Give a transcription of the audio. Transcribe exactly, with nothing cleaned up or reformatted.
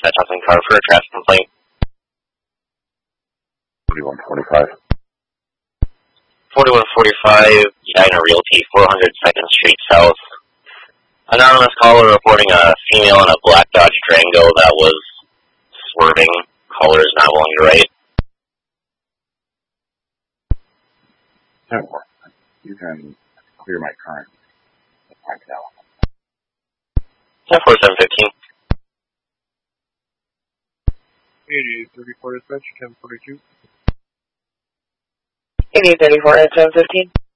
at Johnson Car for a traffic complaint. forty-one forty-five. forty-one forty-five, Edina Realty, four hundred second Street South. Anonymous caller reporting a female in a black Dodge Durango that was swerving. Caller is not willing to write. You can clear my current. ten forty-seven fifteen. eighty-eight thirty-four dispatch, ten forty-two. eighty-eight thirty-four at ten fifteen.